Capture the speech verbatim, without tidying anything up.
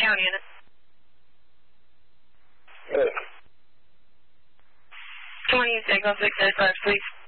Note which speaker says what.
Speaker 1: Town unit.
Speaker 2: Good.
Speaker 1: twenty Signal six eight five, please.